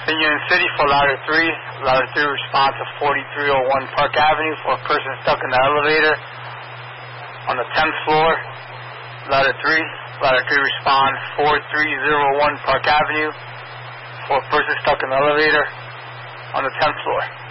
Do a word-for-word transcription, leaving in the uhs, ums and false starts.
Union City for ladder three. Ladder three response to forty-three oh one Park Avenue for a person stuck in the elevator on the tenth floor. Ladder three. Ladder three respond four three oh one Park Avenue for a person stuck in the elevator on the tenth floor.